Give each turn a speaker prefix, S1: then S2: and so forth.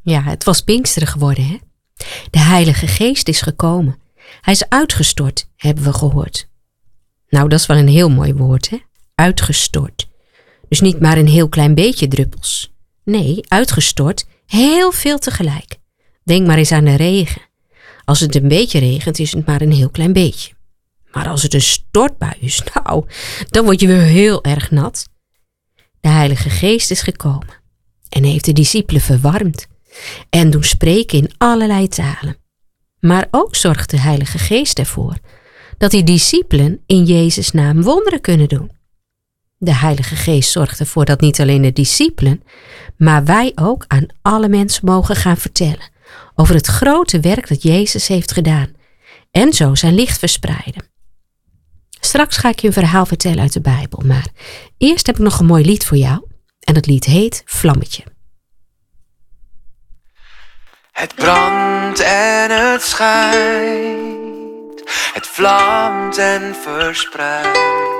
S1: Ja, het was Pinksteren geworden, hè? De Heilige Geest is gekomen. Hij is uitgestort, hebben we gehoord. Nou, dat is wel een heel mooi woord, hè? Uitgestort. Dus niet maar een heel klein beetje druppels. Nee, uitgestort, heel veel tegelijk. Denk maar eens aan de regen. Als het een beetje regent, is het maar een heel klein beetje. Maar als het een stortbui is, nou, dan word je weer heel erg nat. De Heilige Geest is gekomen en heeft de discipelen verwarmd en doen spreken in allerlei talen. Maar ook zorgt de Heilige Geest ervoor dat die discipelen in Jezus' naam wonderen kunnen doen. De Heilige Geest zorgt ervoor dat niet alleen de discipelen, maar wij ook aan alle mensen mogen gaan vertellen over het grote werk dat Jezus heeft gedaan en zo zijn licht verspreiden. Straks ga ik je een verhaal vertellen uit de Bijbel, maar eerst heb ik nog een mooi lied voor jou en het lied heet Vlammetje.
S2: Het brandt en het schijnt, het vlamt en verspreidt.